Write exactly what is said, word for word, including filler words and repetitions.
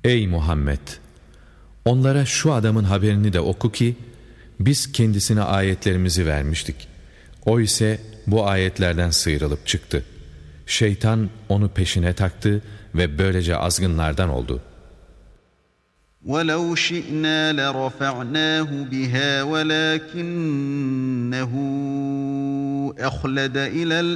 Ey Muhammed! Onlara şu adamın haberini de oku ki, biz kendisine ayetlerimizi vermiştik. O ise bu ayetlerden sıyrılıp çıktı. Şeytan onu peşine taktı ve böylece azgınlardan oldu. وَلَوْ شِئْنَا لَرَفَعْنَاهُ بِهَا وَلَكِنَّهُ أَخْلَدَ إِلَى